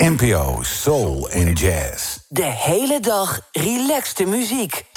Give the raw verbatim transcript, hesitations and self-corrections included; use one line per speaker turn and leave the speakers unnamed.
N P O Soul en Jazz.
De hele dag relaxte muziek.